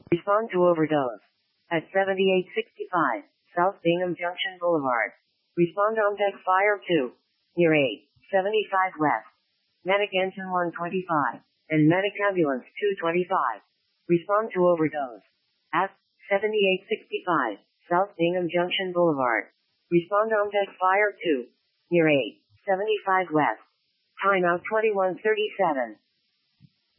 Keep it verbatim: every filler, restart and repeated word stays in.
Respond to overdose. At seventy-eight sixty-five, South Bingham Junction Boulevard. Respond on deck fire two. Near eight seventy-five West. Medic engine one twenty-five. And medic ambulance two twenty-five. Respond to overdose. At seventy-eight sixty-five, South Bingham Junction Boulevard. Respond on deck fire two. Near eight seventy-five West. Timeout twenty-one thirty-seven.